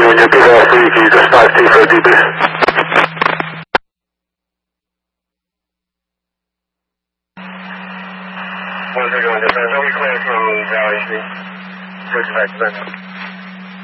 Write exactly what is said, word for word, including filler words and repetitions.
when you get off, you can just five T for a debrief. One zero one, just are we clear from Valley Street? Switch back to that.